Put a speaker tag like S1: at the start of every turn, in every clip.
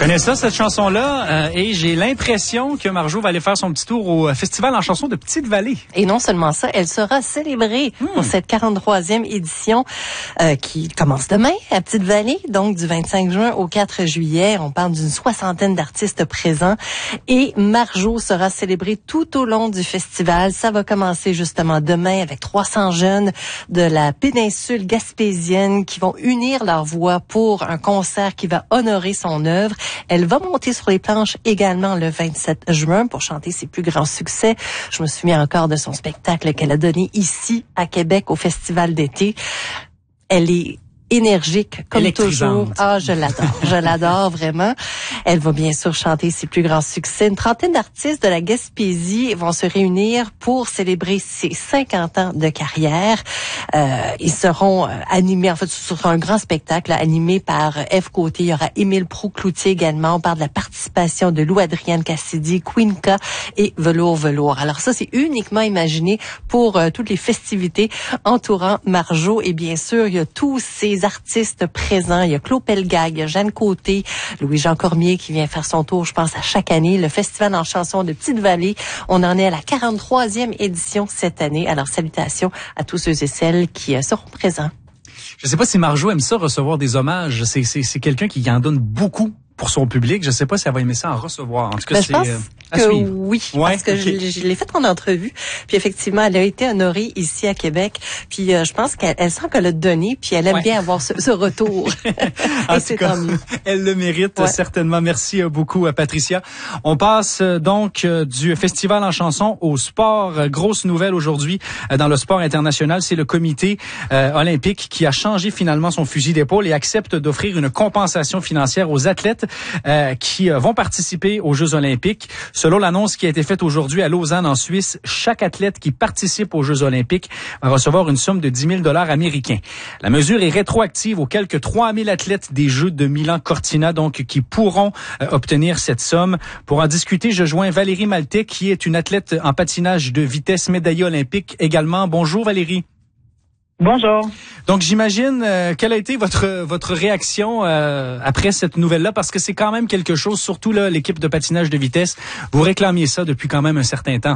S1: Connais ça, cette chanson-là, et j'ai l'impression que Marjo va aller faire son petit tour au Festival en chanson de Petite-Vallée.
S2: Et non seulement ça, elle sera célébrée pour cette 43e édition qui commence demain à Petite-Vallée, donc du 25 juin au 4 juillet. On parle d'une 60aine d'artistes présents et Marjo sera célébrée tout au long du festival. Ça va commencer justement demain avec 300 jeunes de la péninsule gaspésienne qui vont unir leurs voix pour un concert qui va honorer son œuvre. Elle va monter sur les planches également le 27 juin pour chanter ses plus grands succès. Je me souviens encore de son spectacle qu'elle a donné ici à Québec au Festival d'été. Elle est énergique comme toujours. Ah, je l'adore vraiment. Elle va bien sûr chanter ses plus grands succès. Une trentaine d'artistes de la Gaspésie vont se réunir pour célébrer ses 50 ans de carrière. Ils seront animés, en fait, ce sera un grand spectacle animé par Eve Côté. Il y aura Émile Proulx-Cloutier également. On parle de la participation de Lou-Adrienne Cassidy, Queenca et Velours. Alors ça, c'est uniquement imaginé pour toutes les festivités entourant Marjo. Et bien sûr, il y a tous ces artistes présents. Il y a Claude Pelgag, il y a Jeanne Côté, Louis-Jean Cormier qui vient faire son tour, je pense, à chaque année. Le Festival en chanson de Petite-Vallée, on en est à la 43e édition cette année. Alors, salutations à tous ceux et celles qui seront présents.
S1: Je sais pas si Marjo aime ça, recevoir des hommages. C'est quelqu'un qui en donne beaucoup pour son public. Je sais pas si elle va aimer ça en recevoir. En tout cas,
S2: je pense que oui, parce que je l'ai faite en entrevue. Puis effectivement, elle a été honorée ici à Québec. Puis je pense qu'elle sent qu'elle a donné, puis elle aime bien avoir ce retour.
S1: En tout cas, elle le mérite certainement. Merci beaucoup, Patricia. On passe donc du festival en chanson au sport. Grosse nouvelle aujourd'hui dans le sport international, c'est le comité olympique qui a changé finalement son fusil d'épaule et accepte d'offrir une compensation financière aux athlètes qui vont participer aux Jeux olympiques. Selon l'annonce qui a été faite aujourd'hui à Lausanne, en Suisse, chaque athlète qui participe aux Jeux olympiques va recevoir une somme de 10 000 $ américains. La mesure est rétroactive aux quelques 3 000 athlètes des Jeux de Milan-Cortina, donc qui pourront obtenir cette somme. Pour en discuter, je joins Valérie Maltais, qui est une athlète en patinage de vitesse médaillée olympique également. Bonjour Valérie.
S3: Bonjour.
S1: Donc j'imagine quelle a été votre réaction après cette nouvelle-là, parce que c'est quand même quelque chose, surtout là l'équipe de patinage de vitesse, vous réclamiez ça depuis quand même un certain temps.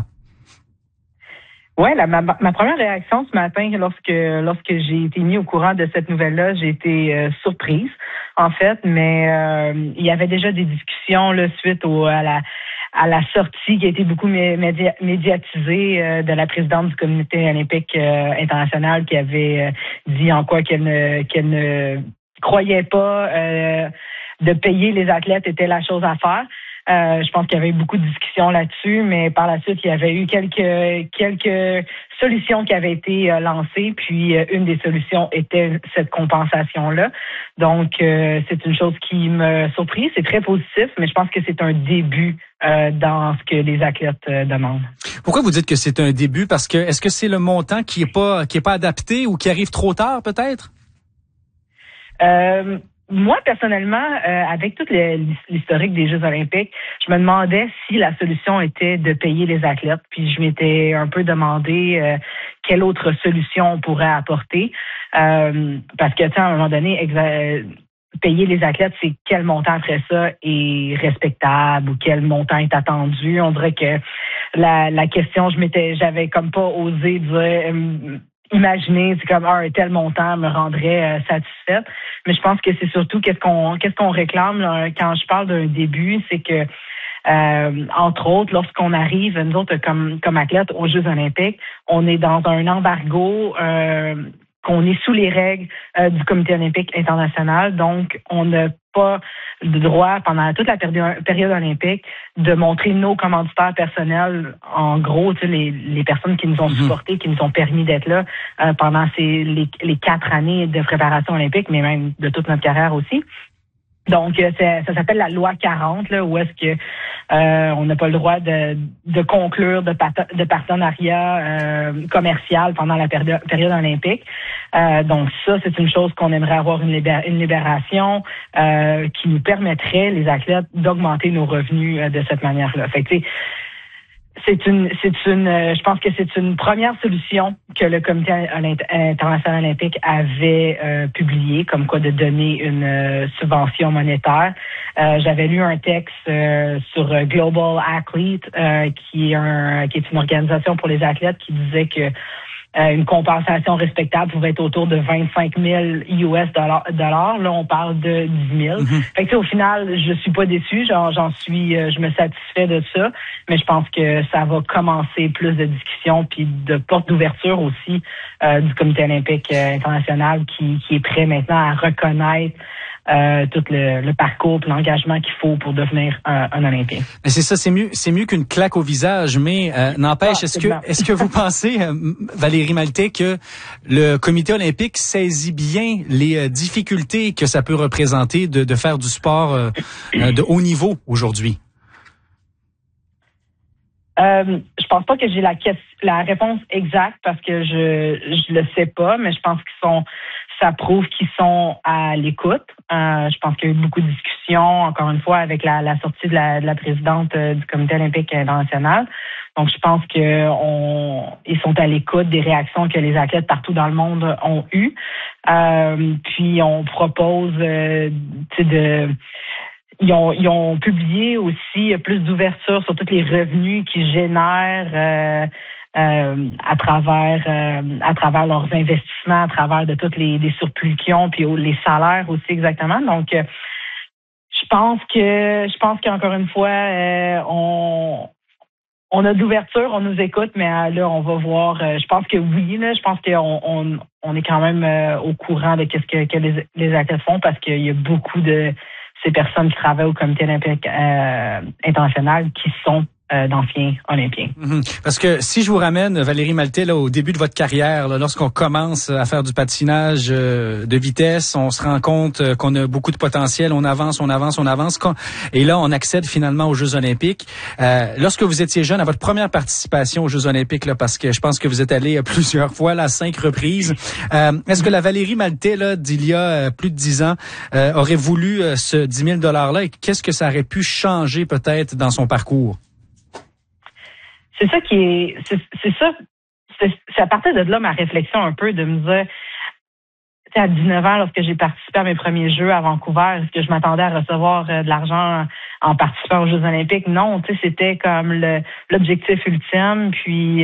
S3: Ouais, ma première réaction ce matin, lorsque j'ai été mis au courant de cette nouvelle-là, j'ai été surprise en fait, mais il y avait déjà des discussions là, suite à la sortie qui a été beaucoup médiatisée de la présidente du comité olympique international qui avait dit en quoi qu'elle ne croyait pas de payer les athlètes était la chose à faire. Je pense qu'il y avait eu beaucoup de discussions là-dessus, mais par la suite, il y avait eu quelques solutions qui avaient été lancées, puis une des solutions était cette compensation-là. Donc, c'est une chose qui me surprit. C'est très positif, mais je pense que c'est un début dans ce que les athlètes demandent.
S1: Pourquoi vous dites que c'est un début? Parce que est-ce que c'est le montant qui est pas adapté ou qui arrive trop tard, peut-être?
S3: Moi, personnellement, avec toute l'historique des Jeux olympiques, je me demandais si la solution était de payer les athlètes. Puis je m'étais un peu demandé quelle autre solution on pourrait apporter. Parce que, tu sais, à un moment donné, payer les athlètes, c'est quel montant après ça est respectable ou quel montant est attendu. On dirait que la question, j'avais comme pas osé dire... imaginer, c'est comme un tel montant me rendrait satisfaite. Mais je pense que c'est surtout qu'est-ce qu'on réclame là, quand je parle d'un début, c'est que entre autres, lorsqu'on arrive, nous autres, comme athlètes aux Jeux olympiques, on est dans un embargo qu'on est sous les règles du Comité olympique international. Donc, on n'a pas le droit, pendant toute la période olympique, de montrer nos commanditaires personnels. En gros, tu sais, les personnes qui nous ont supportés, qui nous ont permis d'être là pendant les 4 années de préparation olympique, mais même de toute notre carrière aussi. Donc, ça s'appelle la loi 40, là, où est-ce que on n'a pas le droit de conclure de partenariat commercial pendant la période olympique. Donc, ça, c'est une chose qu'on aimerait avoir une libération qui nous permettrait, les athlètes, d'augmenter nos revenus de cette manière-là. Fait que, tu sais, je pense que c'est une première solution que le Comité international olympique avait publiée, comme quoi de donner une subvention monétaire. J'avais lu un texte sur Global Athlete, qui est une organisation pour les athlètes, qui disait que une compensation respectable pouvait être autour de 25 000 US dollars. Là, on parle de 10 000. Fait que, au final, je suis pas déçue. Je me satisfais de ça. Mais je pense que ça va commencer plus de discussions puis de portes d'ouverture aussi du Comité olympique international qui est prêt maintenant à reconnaître tout le parcours, l'engagement qu'il faut pour devenir un Olympien.
S1: C'est ça, c'est mieux qu'une claque au visage, mais n'empêche, est-ce que vous pensez, Valérie Maltais, que le Comité olympique saisit bien les difficultés que ça peut représenter de faire du sport de haut niveau aujourd'hui?
S3: Je pense pas que j'ai la réponse exacte parce que je le sais pas, mais je pense ça prouve qu'ils sont à l'écoute. Je pense qu'il y a eu beaucoup de discussions, encore une fois, avec la sortie de la présidente du Comité olympique international. Donc, je pense ils sont à l'écoute des réactions que les athlètes partout dans le monde ont eues. Puis, on propose, Ils ont publié aussi plus d'ouverture sur tous les revenus qu'ils génèrent à travers leurs investissements, à travers de tous les surplus qu'ils ont, puis les salaires aussi exactement. Donc, je pense qu'encore une fois, on a d'ouverture, on nous écoute, mais là, on va voir. Je pense que oui, là, je pense qu'on est quand même au courant de qu'est-ce que les athlètes font parce qu'il y a beaucoup de ces personnes qui travaillent au Comité olympique international qui sont d'anciens Olympiens.
S1: Parce que si je vous ramène, Valérie Maltais, là, au début de votre carrière, là, lorsqu'on commence à faire du patinage de vitesse, on se rend compte qu'on a beaucoup de potentiel, on avance, et là, on accède finalement aux Jeux olympiques. Lorsque vous étiez jeune, à votre première participation aux Jeux olympiques, là, parce que je pense que vous êtes allé plusieurs fois, là, 5 reprises, est-ce que la Valérie Maltais, là, d'il y a plus de 10 ans, aurait voulu ce 10 000 $-là, et qu'est-ce que ça aurait pu changer peut-être dans son parcours?
S3: C'est ça c'est à partir de là ma réflexion un peu de me dire, à 19 ans, lorsque j'ai participé à mes premiers Jeux à Vancouver, est-ce que je m'attendais à recevoir de l'argent en participant aux Jeux olympiques? Non, c'était comme l'objectif ultime. Puis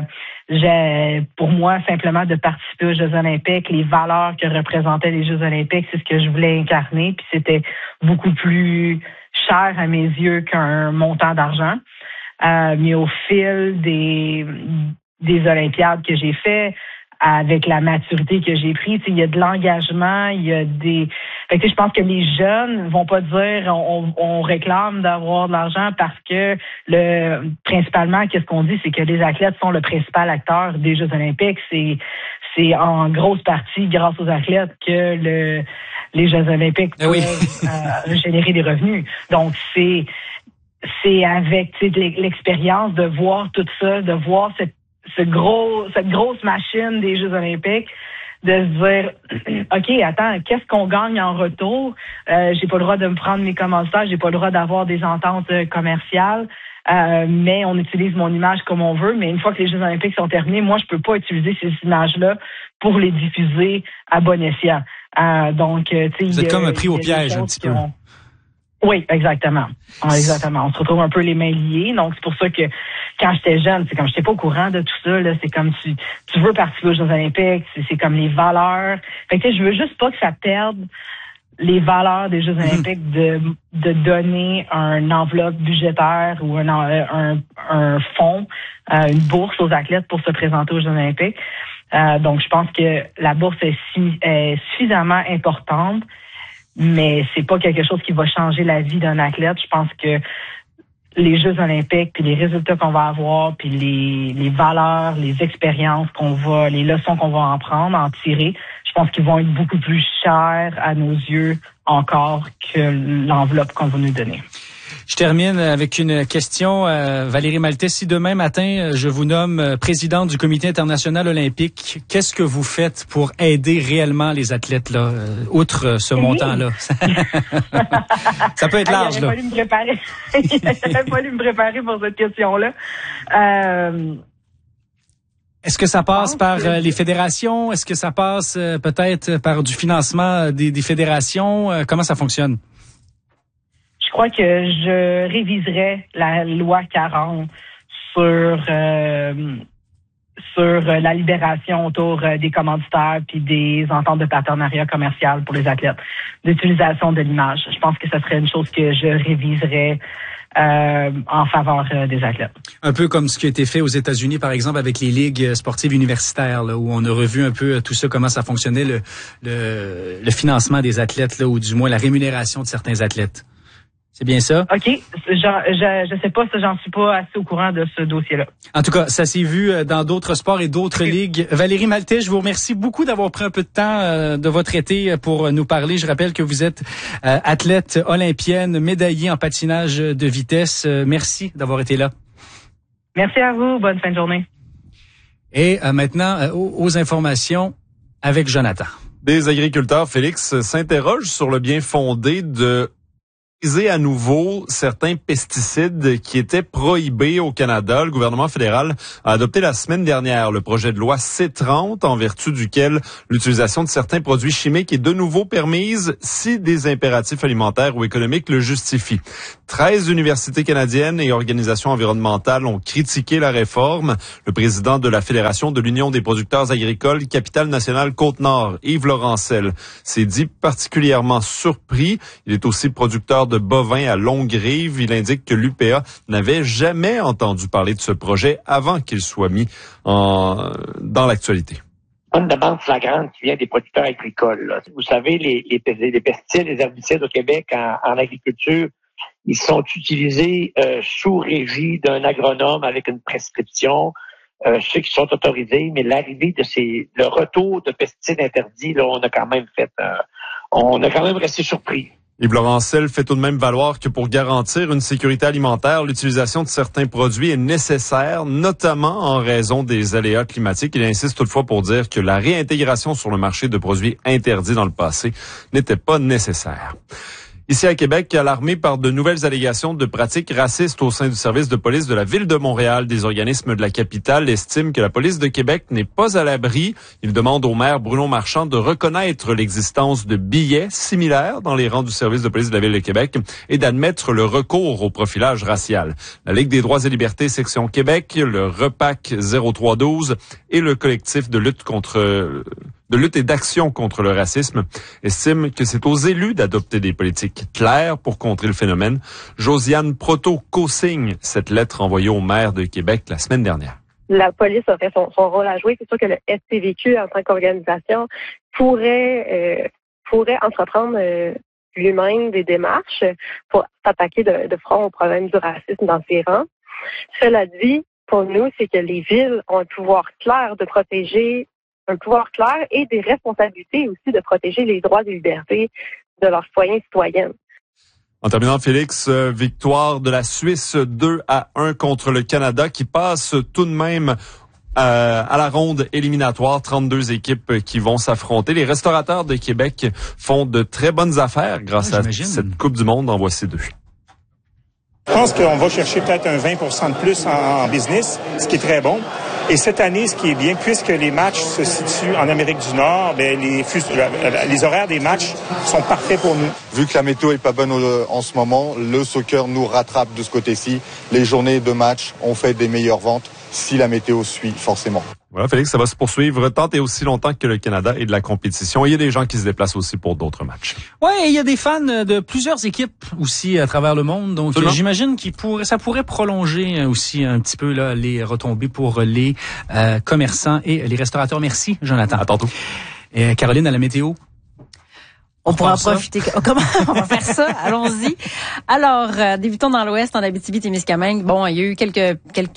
S3: pour moi, simplement de participer aux Jeux olympiques, les valeurs que représentaient les Jeux olympiques, c'est ce que je voulais incarner. Puis c'était beaucoup plus cher à mes yeux qu'un montant d'argent. Mais au fil des Olympiades que j'ai fait, avec la maturité que j'ai prise, il y a de l'engagement, il y a Fait que je pense que les jeunes vont pas dire on réclame d'avoir de l'argent parce que principalement, qu'est-ce qu'on dit, c'est que les athlètes sont le principal acteur des Jeux olympiques. C'est en grosse partie grâce aux athlètes que les Jeux olympiques peuvent générer des revenus. Donc c'est avec l'expérience de voir tout ça, de voir cette grosse machine des Jeux olympiques, de se dire, OK, attends, qu'est-ce qu'on gagne en retour? J'ai pas le droit de me prendre mes commanditaires, j'ai pas le droit d'avoir des ententes commerciales, mais on utilise mon image comme on veut. Mais une fois que les Jeux olympiques sont terminés, moi, je peux pas utiliser ces images-là pour les diffuser à bon escient. Donc,
S1: vous êtes comme pris au piège un petit peu.
S3: Oui, exactement. Exactement. On se retrouve un peu les mains liées. Donc, c'est pour ça que quand j'étais jeune, c'est comme j'étais pas au courant de tout ça. Là, c'est comme tu veux participer aux Jeux olympiques, c'est comme les valeurs. Fait que je veux juste pas que ça perde les valeurs des Jeux olympiques de donner une enveloppe budgétaire ou un fonds, une bourse aux athlètes pour se présenter aux Jeux olympiques. Donc, je pense que la bourse est suffisamment importante. Mais c'est pas quelque chose qui va changer la vie d'un athlète. Je pense que les Jeux olympiques, puis les résultats qu'on va avoir, puis les valeurs, les expériences les leçons qu'on va en tirer, je pense qu'ils vont être beaucoup plus chers à nos yeux encore que l'enveloppe qu'on va nous donner.
S1: Je termine avec une question, Valérie Maltais. Si demain matin, je vous nomme présidente du Comité international olympique, qu'est-ce que vous faites pour aider réellement les athlètes, là, outre ce montant-là? Ça peut être large, là.
S3: Il aurait fallu me préparer pour cette question-là.
S1: Est-ce que ça passe par les fédérations? Est-ce que ça passe peut-être par du financement des fédérations? Comment ça fonctionne?
S3: Je crois que je réviserai la loi 40 sur la libération autour des commanditaires puis des ententes de partenariat commercial pour les athlètes, d'utilisation de l'image. Je pense que ce serait une chose que je réviserais en faveur des athlètes.
S1: Un peu comme ce qui a été fait aux États-Unis, par exemple, avec les ligues sportives universitaires, là, où on a revu un peu tout ça, comment ça fonctionnait, le financement des athlètes, là, ou du moins la rémunération de certains athlètes. C'est bien ça?
S3: OK. Je sais pas, j'en suis pas assez au courant de ce dossier-là.
S1: En tout cas, ça s'est vu dans d'autres sports et d'autres ligues. Valérie Maltais, je vous remercie beaucoup d'avoir pris un peu de temps de votre été pour nous parler. Je rappelle que vous êtes athlète olympienne, médaillée en patinage de vitesse. Merci d'avoir été là.
S3: Merci à vous. Bonne fin de journée.
S1: Et maintenant, aux informations avec Jonathan.
S4: Des agriculteurs, Félix, s'interrogent sur le bien fondé de à nouveau certains pesticides qui étaient prohibés au Canada. Le gouvernement fédéral a adopté la semaine dernière le projet de loi C-30 en vertu duquel l'utilisation de certains produits chimiques est de nouveau permise si des impératifs alimentaires ou économiques le justifient. 13 universités canadiennes et organisations environnementales ont critiqué la réforme. Le président de la Fédération de l'Union des producteurs agricoles Capitale nationale Côte-Nord, Yves Laurencel, s'est dit particulièrement surpris. Il est aussi producteur de bovins à Longue-Rive. Il indique que l'UPA n'avait jamais entendu parler de ce projet avant qu'il soit mis dans l'actualité.
S5: Une demande flagrante qui vient des producteurs agricoles. Là. Vous savez, les pesticides, les herbicides au Québec en agriculture, ils sont utilisés sous régie d'un agronome avec une prescription, ceux qui sont autorisés, mais l'arrivée le retour de pesticides interdits, là, on a quand même resté surpris.
S4: Yves Laurencel fait tout de même valoir que pour garantir une sécurité alimentaire, l'utilisation de certains produits est nécessaire, notamment en raison des aléas climatiques. Il insiste toutefois pour dire que la réintégration sur le marché de produits interdits dans le passé n'était pas nécessaire. Ici à Québec, alarmé par de nouvelles allégations de pratiques racistes au sein du service de police de la Ville de Montréal, des organismes de la capitale estiment que la police de Québec n'est pas à l'abri. Ils demandent au maire Bruno Marchand de reconnaître l'existence de billets similaires dans les rangs du service de police de la Ville de Québec et d'admettre le recours au profilage racial. La Ligue des droits et libertés section Québec, le REPAC 0312 et le collectif de lutte et d'action contre le racisme estiment que c'est aux élus d'adopter des politiques claires pour contrer le phénomène. Josiane Proto co-signe cette lettre envoyée au maire de Québec la semaine dernière.
S6: La police aurait son rôle à jouer. C'est sûr que le STVQ, en tant qu'organisation, pourrait entreprendre lui-même des démarches pour s'attaquer de front au problème du racisme dans ses rangs. Cela dit, pour nous, c'est que les villes ont un pouvoir clair et des responsabilités aussi de protéger les droits et libertés de leurs citoyens et citoyennes.
S4: En terminant, Félix, victoire de la Suisse 2-1 contre le Canada qui passe tout de même à la ronde éliminatoire. 32 équipes qui vont s'affronter. Les restaurateurs de Québec font de très bonnes affaires grâce à cette Coupe du Monde. En voici deux.
S7: Je pense qu'on va chercher peut-être un 20% de plus en business, ce qui est très bon. Et cette année, ce qui est bien, puisque les matchs se situent en Amérique du Nord, les horaires des matchs sont parfaits pour nous.
S8: Vu que la météo est pas bonne en ce moment, le soccer nous rattrape de ce côté-ci. Les journées de match, on fait des meilleures ventes si la météo suit forcément.
S4: Voilà, Félix, ça va se poursuivre tant et aussi longtemps que le Canada ait de la compétition. Il y a des gens qui se déplacent aussi pour d'autres matchs.
S1: Ouais, il y a des fans de plusieurs équipes aussi à travers le monde. Donc, j'imagine ça pourrait prolonger aussi un petit peu là les retombées pour les commerçants et les restaurateurs. Merci, Jonathan.
S4: À tantôt.
S1: Et Caroline, à la météo.
S2: On pourra en profiter. Comment on va faire ça? Allons-y. Alors, débutons dans l'Ouest, en Abitibi-Témiscamingue. Bon, il y a eu quelques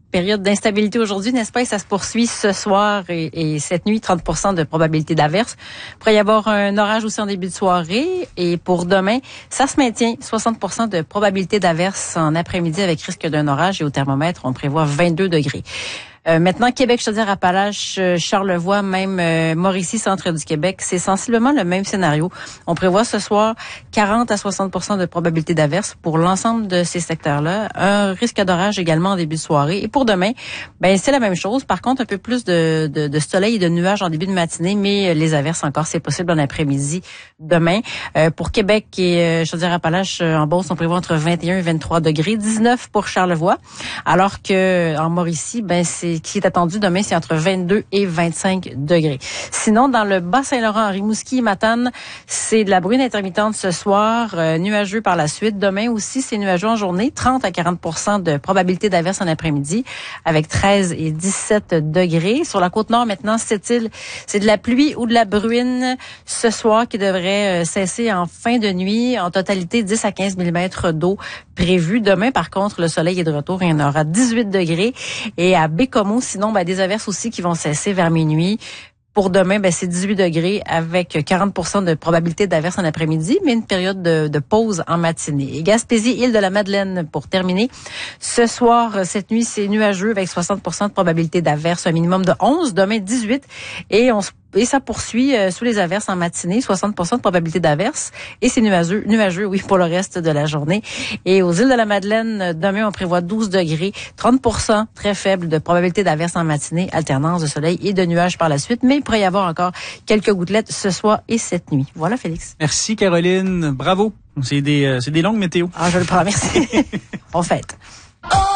S2: période d'instabilité aujourd'hui, n'est-ce pas? Et ça se poursuit ce soir et cette nuit, 30% de probabilité d'averse. Il pourrait y avoir un orage aussi en début de soirée. Et pour demain, ça se maintient, 60% de probabilité d'averse en après-midi avec risque d'un orage. Et au thermomètre, on prévoit 22 degrés. Maintenant, Québec, Chaudière-Appalaches, Charlevoix, même Mauricie, centre du Québec, c'est sensiblement le même scénario. On prévoit ce soir 40 à 60% de probabilité d'averse pour l'ensemble de ces secteurs-là. Un risque d'orage également en début de soirée. Et pour demain, ben c'est la même chose. Par contre, un peu plus de soleil et de nuages en début de matinée, mais les averses encore, c'est possible en après-midi demain. Pour Québec et Chaudière-Appalaches, en Beauce, on prévoit entre 21 et 23 degrés, 19 pour Charlevoix, alors que en Mauricie, ben qui est attendu demain, c'est entre 22 et 25 degrés. Sinon, dans le Bas-Saint-Laurent, Rimouski et Matane, c'est de la bruine intermittente ce soir, nuageux par la suite. Demain aussi, c'est nuageux en journée, 30 à 40% de probabilité d'averse en après-midi, avec 13 et 17 degrés. Sur la côte nord, maintenant, Sept-Îles, c'est de la pluie ou de la bruine ce soir qui devrait cesser en fin de nuit. En totalité, 10 à 15 mm d'eau prévue. Demain, par contre, le soleil est de retour et il y en aura 18 degrés. Et à Bécomo, sinon, des averses aussi qui vont cesser vers minuit. Pour demain, c'est 18 degrés avec 40% de probabilité d'averse en après-midi, mais une période de pause en matinée. Et Gaspésie, Île-de-la-Madeleine, pour terminer. Ce soir, cette nuit, c'est nuageux avec 60% de probabilité d'averse, un minimum de 11. Demain, 18. Et ça poursuit sous les averses en matinée, 60% de probabilité d'averse. Et c'est nuageux, oui, pour le reste de la journée. Et aux îles de la Madeleine, demain, on prévoit 12 degrés, 30% très faible de probabilité d'averse en matinée, alternance de soleil et de nuages par la suite. Mais il pourrait y avoir encore quelques gouttelettes ce soir et cette nuit. Voilà, Félix.
S1: Merci, Caroline. Bravo. C'est des longues météos.
S2: Ah, je le prends, merci. On fête.